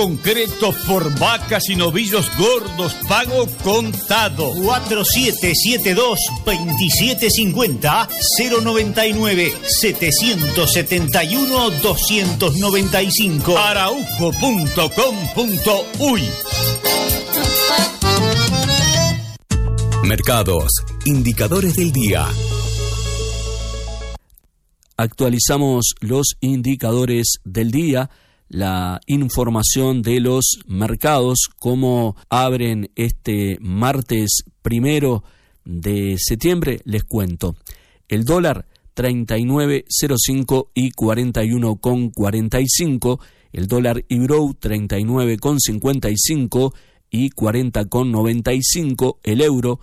Concretos por vacas y novillos gordos, pago contado. 4772-2750, 099-771-295. Araujo.com.uy. Mercados, indicadores del día. Actualizamos los indicadores del día, la información de los mercados, cómo abren este martes 1 de septiembre, les cuento. El dólar 39.05 y 41.45, el dólar euro 39.55 y 40.95, el euro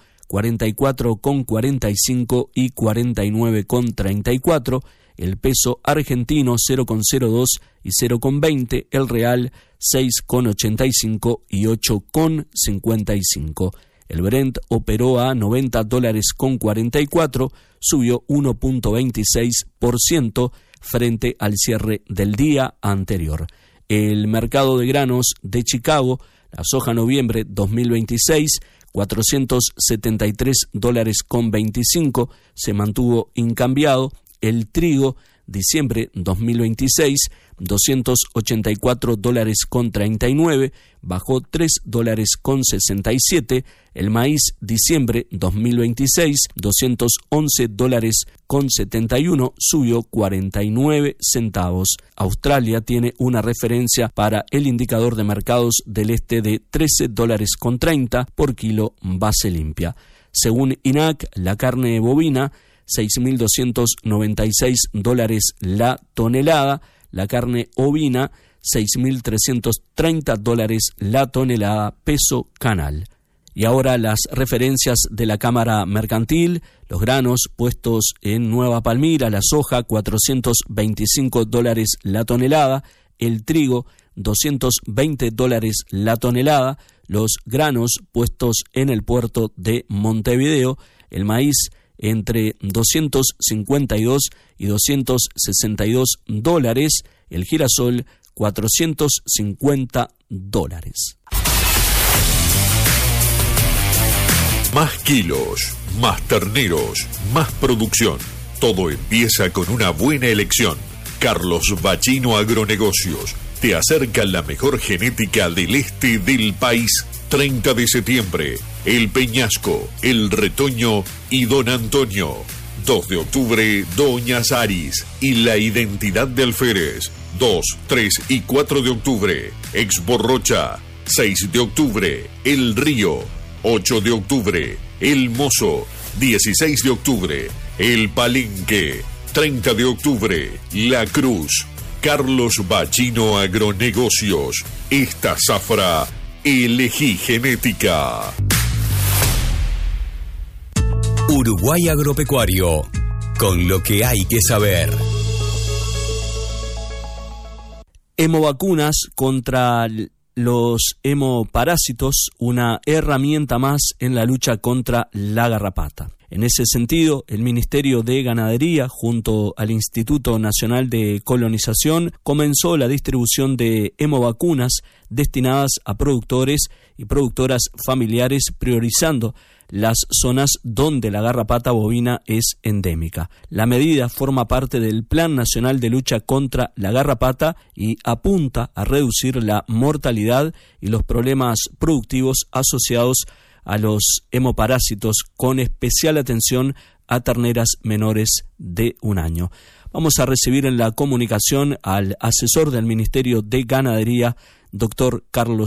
44.45 y 49.34, el peso argentino 0.02 y 0.20, el real 6.85 y 8.55. El Brent operó a $90.44, subió 1.26% frente al cierre del día anterior. El mercado de granos de Chicago, la soja noviembre 2026, $473.25, se mantuvo incambiado. El trigo, diciembre 2026, $284.39, bajó $3.67. El maíz, diciembre 2026, $211.71, subió 49 centavos. Australia tiene una referencia para el indicador de mercados del este de $13.30 por kilo base limpia. Según INAC, la carne bovina, $6.296 la tonelada, la carne ovina, $6.330 la tonelada, peso canal. Y ahora las referencias de la Cámara Mercantil: los granos puestos en Nueva Palmira, la soja, $425 la tonelada, el trigo, $220 la tonelada, los granos puestos en el puerto de Montevideo, el maíz, entre $252 y $262, el girasol $450. Más kilos, más terneros, más producción. Todo empieza con una buena elección. Carlos Bachino Agronegocios te acerca la mejor genética del este del país. 30 de septiembre, El Peñasco, El Retoño y Don Antonio. 2 de octubre, Doña Saris y la Identidad de Alférez. 2, 3 y 4 de octubre, Expo Rocha. 6 de octubre, El Río. 8 de octubre, El Mozo. 16 de octubre, El Palenque. 30 de octubre, La Cruz. Carlos Bachino Agronegocios. Esta zafra, elegí genética. Uruguay Agropecuario, con lo que hay que saber. Hemovacunas contra los hemoparásitos, una herramienta más en la lucha contra la garrapata. En ese sentido, el Ministerio de Ganadería, junto al Instituto Nacional de Colonización, comenzó la distribución de hemovacunas destinadas a productores y productoras familiares, priorizando las zonas donde la garrapata bovina es endémica. La medida forma parte del Plan Nacional de Lucha contra la Garrapata y apunta a reducir la mortalidad y los problemas productivos asociados a los hemoparásitos, con especial atención a terneras menores de 1 año. Vamos a recibir en la comunicación al asesor del Ministerio de Ganadería, doctor Carlos